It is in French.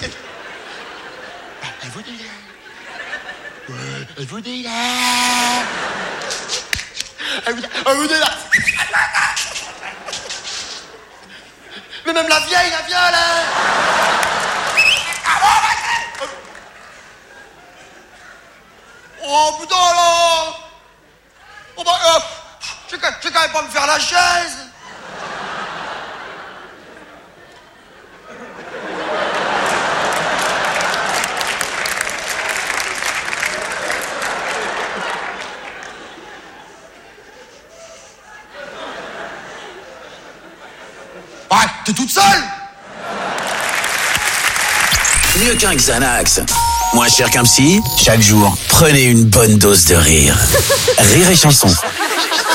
Elle vous dit là. Ouais, elle vous dit là. Elle vous dit là. Mais même la vieille, là. Oh putain là. Oh bah, je vais quand même pas me faire la chaise. Ouais, t'es toute seule. Mieux qu'un Xanax. Moins cher qu'un psy, chaque jour, prenez une bonne dose de rire. Rire et chanson.